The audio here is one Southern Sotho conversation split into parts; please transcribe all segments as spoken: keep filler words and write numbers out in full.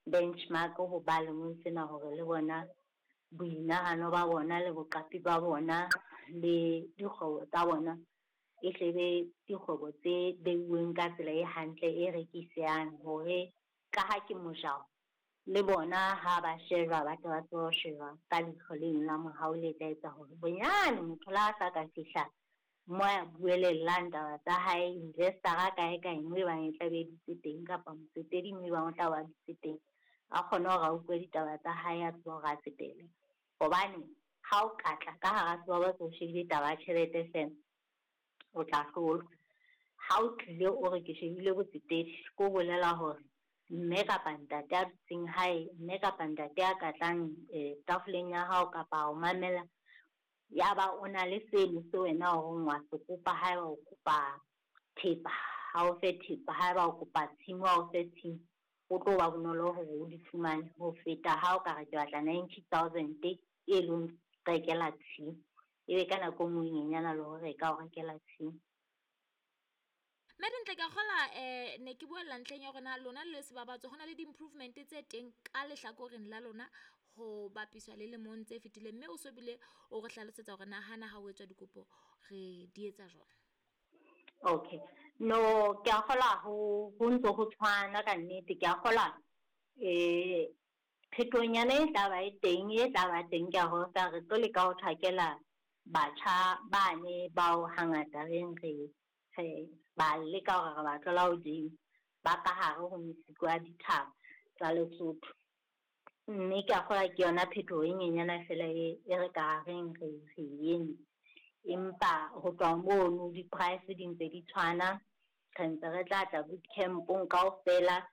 benchmark ho ba lemong sena hore le bona boinahano ba bona le boqapi ba bona le dikgwebo tsa bona e tlebe dikgwebo tse beuweng ka tsela e hantle e rekisang hore ka ha ke mojao le bona ha ba sheba ba tla ba sheba ka leihlo leng la mohau le tla etsa hore bonyane motho la sa ka fihla mo ya buelellang taba tsa hae investor-a kae kae mme ba e tla be di teng kapa motsetedi mme ba o tla ba di teng a kgone hore a utlwe ditaba tsa hae a tswa ga tsetele hobane ha o katla ka hara tswa ba tso shebile taba tjhelete fela o tla hlola ha o tlile o re ke shebile botsetedi ko bolela hore mme kapa ntate a dutseng hae mme kapa ntate a katlang tafoleng ya hao kapa o mamela ya ba o na le seno se wena o ngwa se kopa hae o kopa thepa ha o fe thepa hae ba o kopa tshimo ha o fe tshimo o tlo ba bonolo hore o di fumane ho feta ha o ka re ke batla ninety thousand e leng rekela tshimo ebe ka nako mo nyenyana le hore ka o rekela tshimo. Madam Ntaka khola eh ne ke buella ntleng ya rona lona le se babatso hona le di improvement tse teng ka lehlakoreng la lona ho bapiswa le lemong tse fetile mme o so bile o re hlalosetsa hore nahana ha o etswa dikopo re di etsa jwang. Okay no ke a khola ho ho ntso ho tshwana ka nnete ke a khola eh phethonyana e tla ba e teng e tla ba teng ke a ho sa re tlo le ka ho thakela batjha bane ba o hangata reng re ba le ka hore ba tlola hodimo ba ka hare ho mesiko ya dithaba tsa Lesotho mme ke a khola ke yona phetho e nyenyana fela e re ka reng re re yeng empa ho tswa mono di price di ntse di tshwana re ntse re tla tla boot camp-ong kaofela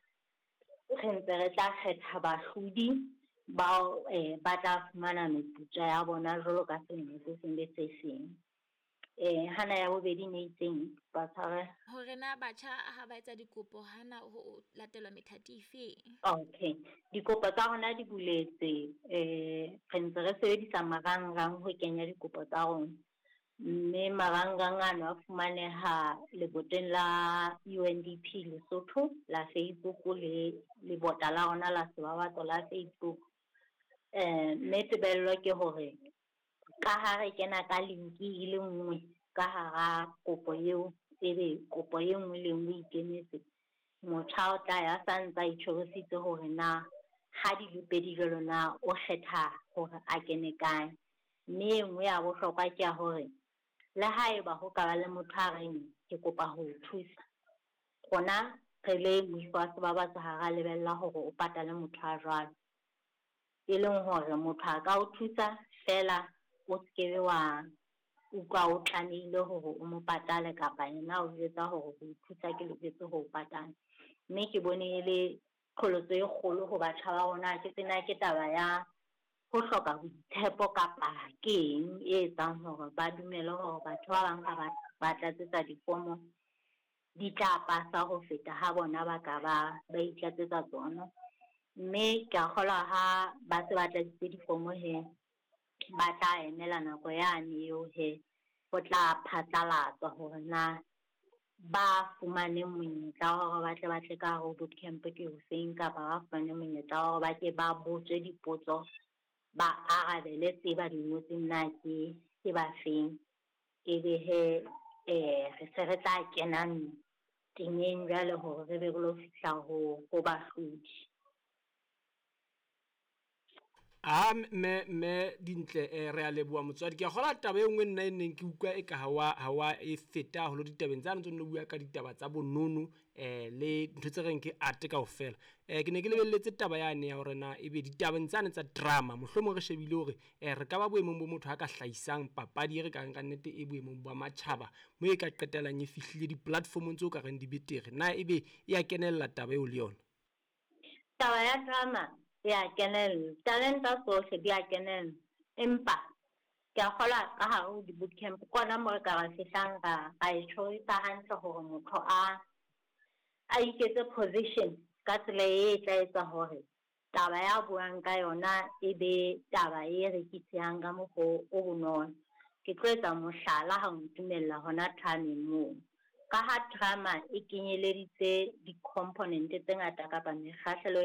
re ntse re tla kgetha bahlodi ba ba tla fumana meputso ya bona jwalo ka selemo se seng le se seng. Eh hana ya bobedi ne itseng ba tshware hore na batjha ha ba etsa dikopo hana ho latelwa methati efe. Okay dikopo tsa rona di buletse eh re ntse re sebedisa marangrang ho kenya dikopo tsa rona mme marangrang ana a fumaneha leboteng la U N D P Lesotho la Facebook le le bota la rona la sebabatso la Facebook eh mme tebello ke hore ka ha re kena ka link e le nngwe ka hara kopo eo ebe kopo e nngwe le nngwe ikemetse motjha o tla ya santsa itshobositse hore na ha di le pedi jalo na o kgetha hore a kene kae mme nngwe ya bohlokwa ke ya hore le haeba ho ka ba le motho a reng ke kopa ho thusa rona re le moifo ba ba tsa hara lebella hore o patale motho a jwalo e leng hore motho a ka o thusa fela o skebe wa utlwa o tlamehile hore o mo patale kapa yena o etsa hore o thusa ke lebetse ho patala mme ke bone e le kholotso e kgolo ho batjha ba rona ke tsena ke taba ya ho hloka boitshepo kapa ke eng e etsang hore ba dumele hore batho ba bang ha ba tlatsetsa difomo di tla pasa ho feta ha bona ba ka ba ba itlatsetsa tsona mme ke a kgola ha ba se ba tlatsetsa difomo he ba tla emela nako yane eo he ho tla phatlalatswa hore na ba fumane monyetla wa hore ba tle ba tle ka ho boot camp ke ho feng kapa ba fumane monyetla wa hore ba ke ba botswe dipotso ba arabele tse ba di ngotseng na ke ke ba feng ebe he eh re se re tla kenang tengeng jwale hore re be re lo fihla ho ho bahlodi. Ah me me dintle eh re a leboa motswadi ke a gola taba e nngwe nna e neng ke ukwa e ka hawa hawa e feta ho lo ditabeng tsa ntse no bua ka ditaba tsa bonono eh le ntho tse reng ke art kaofela eh ke ne ke lebelletse taba yane ya hore na ebe ditabeng tsa tsa drama mohlomong re shebile hore eh re ka ba boemong bo motho ha ka hlaisang papadi re ka ka nnete e boemong ba matjhaba mo e ka qetelang e fihlile di platformong tse o ka reng di betere na ebe e a kenella taba e o le yona taba ya drama ya kenel talenta sohle dia kenel empa ke a kgola ka ha o di boot camp kona mo ka ba fihlang ka a e choice hantle hore motho a a iketse position ka tsela e tla etsa hore taba ya buang ka yona e be taba e rekisang ka mokgo o bonolo ke tloetsa mohlala ha ntumella hona thameng mo ka ha drama e kenyeleditse di component tse ngata kapa mekgahlelo